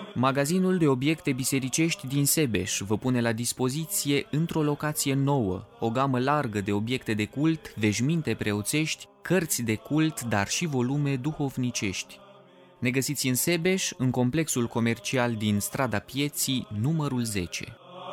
Magazinul de obiecte bisericești din Sebeș vă pune la dispoziție, într-o locație nouă, o gamă largă de obiecte de cult, veșminte preoțești, cărți de cult, dar și volume duhovnicești. Ne găsiți în Sebeș, în complexul comercial din Strada Pieții, numărul 10.